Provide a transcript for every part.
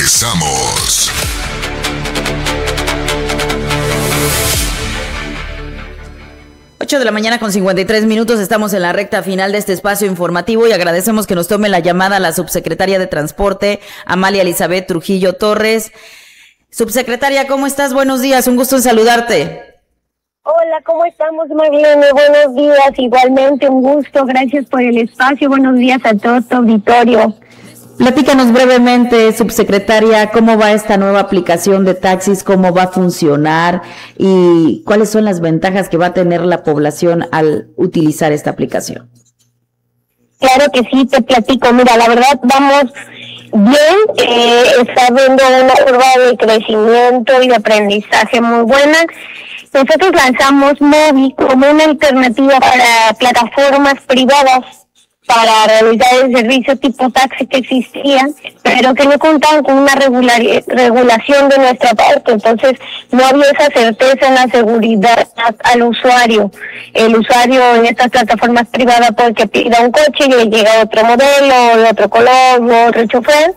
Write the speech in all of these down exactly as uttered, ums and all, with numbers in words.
Regresamos. ocho de la mañana con cincuenta y tres minutos, estamos en la recta final de este espacio informativo y agradecemos que nos tome la llamada a la subsecretaria de Transporte, Amalia Elizabeth Trujillo Torres. Subsecretaria, ¿cómo estás? Buenos días, un gusto en saludarte. Hola, ¿cómo estamos, Marlene? Buenos días, igualmente, un gusto, gracias por el espacio, buenos días a todo tu auditorio. Platícanos brevemente, subsecretaria, cómo va esta nueva aplicación de taxis, cómo va a funcionar y cuáles son las ventajas que va a tener la población al utilizar esta aplicación. Claro que sí, te platico. Mira, la verdad vamos bien, eh, está habiendo una curva de crecimiento y de aprendizaje muy buena. Nosotros lanzamos Mobi como una alternativa para plataformas privadas para realizar el servicio tipo taxi que existía, pero que no contaban con una regular, regulación de nuestra parte. Entonces no había esa certeza en la seguridad al usuario. El usuario en estas plataformas privadas puede que pida un coche y le llega otro modelo, de otro color, otro chofer.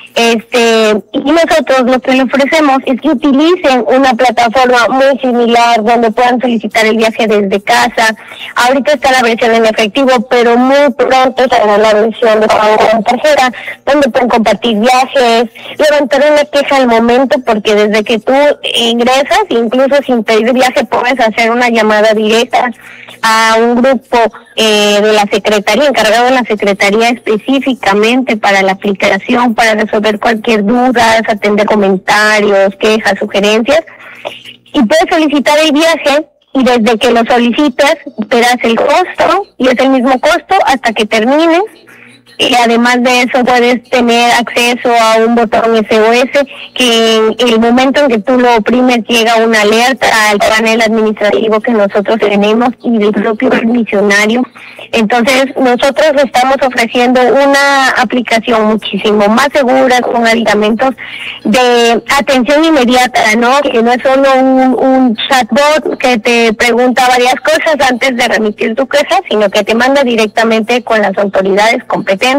Este, y nosotros lo que le ofrecemos es que utilicen una plataforma muy similar donde puedan solicitar el viaje desde casa. Ahorita está la versión en efectivo, pero muy pronto será la versión de pago en tarjeta, donde pueden compartir viajes, levantar una queja al momento, porque desde que tú ingresas, incluso sin pedir viaje, puedes hacer una llamada directa a un grupo eh, de la Secretaría, encargado de la Secretaría específicamente para la aplicación, para resolver cualquier duda, atender comentarios, quejas, sugerencias, y puedes solicitar el viaje y desde que lo solicitas verás el costo y es el mismo costo hasta que termines. Y además de eso puedes tener acceso a un botón S O S que en el momento en que tú lo oprimes llega una alerta al panel administrativo que nosotros tenemos y del propio diccionario. Entonces nosotros estamos ofreciendo una aplicación muchísimo más segura, con aditamentos de atención inmediata, ¿no? Que no es solo un, un chatbot que te pregunta varias cosas antes de remitir tu queja, sino que te manda directamente con las autoridades competentes.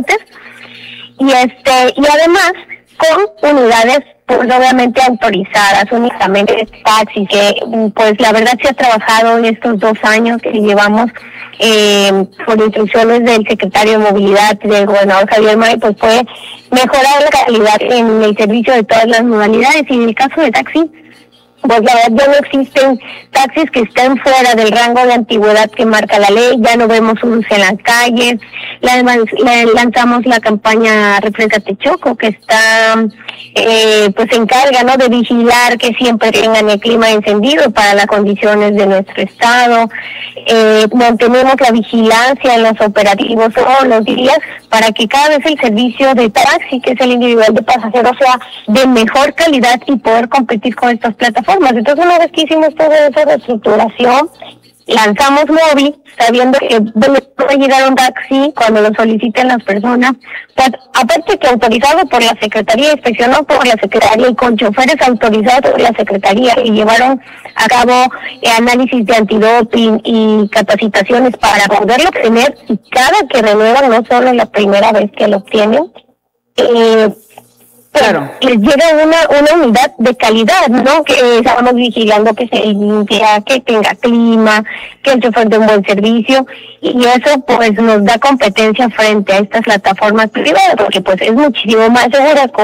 Y este y además con unidades pues obviamente autorizadas, únicamente taxis, que pues la verdad se ha trabajado en estos dos años que llevamos eh, por instrucciones del secretario de Movilidad del gobernador Javier May, pues fue mejorar la calidad en el servicio de todas las modalidades. Y en el caso de taxi, pues la verdad ya no existen taxis que estén fuera del rango de antigüedad que marca la ley, ya no vemos unos en las calles. La, la, lanzamos la campaña Refrescate Choco, que está, eh, pues se encarga, ¿no?, de vigilar que siempre tengan el clima encendido para las condiciones de nuestro estado. Eh, mantenemos la vigilancia en los operativos todos los días para que cada vez el servicio de taxi, que es el individual de pasajeros, sea de mejor calidad y poder competir con estas plataformas. Entonces, una vez que hicimos toda esa reestructuración, lanzamos Mobi, sabiendo que puede llegar un taxi cuando lo soliciten las personas, pues, aparte que autorizado por la Secretaría, inspeccionado por la Secretaría y con choferes autorizados por la Secretaría, y llevaron a cabo eh, análisis de antidoping y capacitaciones para poderlo obtener, y cada que renuevan, no solo la primera vez que lo obtienen, eh, Claro. Les llega una una unidad de calidad, ¿no? Que eh, estamos vigilando que se limpia, que tenga clima, que el chofer dé un buen servicio, y eso pues nos da competencia frente a estas plataformas privadas, porque pues es muchísimo más segura.